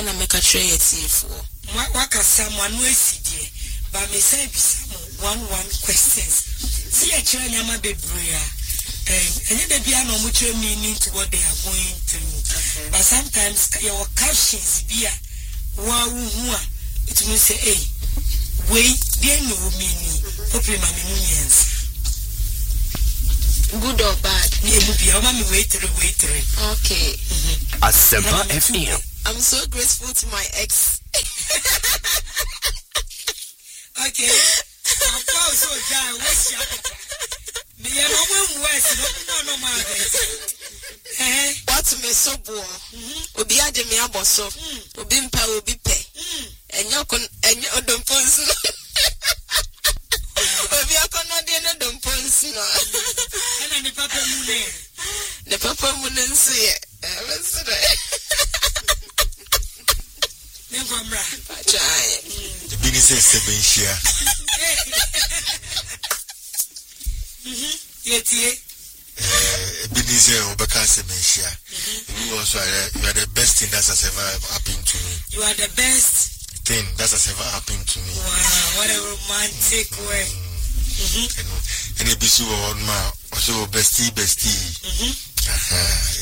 na make a tray for. Waka someone who is here, but me say one questions. See a chair yama be bria. And the piano much meaning to what they are going through. But sometimes your captions be a wah, it will say, hey, wait, there no meaning. Hopefully, my millions. Good or bad? It will be a mommy wait. Okay. Asempa FM. I'm so grateful to my ex. Okay. I'm so down. What's your papa? Me and no west, no matter. What's me so poor? Obi aje me aboso. Obi mpa obi pe. Enyo don't pons. Obi akona de no don't pons no. And the papa mune. The papa mune say. The business is Sebentia. Business Obeka Sebentia. You also you are the best thing that has ever happened to me. You are the best thing that has ever happened to me. Wow, what a romantic way. And a bisu on my also bestie.